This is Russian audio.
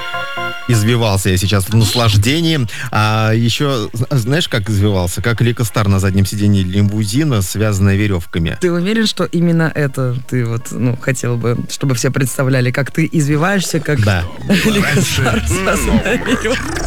Извивался я сейчас в наслаждении. А еще, знаешь, как извивался? Как Лика Стар на заднем сиденье лимузина, связанная веревками. Ты уверен, что именно это ты хотел бы, чтобы все представляли, как ты извиваешься, как Да. Лика Стар, связанная веревками?